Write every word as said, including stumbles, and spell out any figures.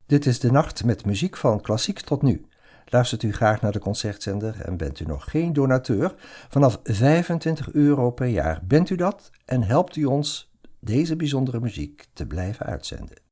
Dit is de nacht met muziek van klassiek tot nu. Luistert u graag naar de Concertzender en bent u nog geen donateur? Vanaf vijfentwintig euro per jaar bent u dat en helpt u ons deze bijzondere muziek te blijven uitzenden.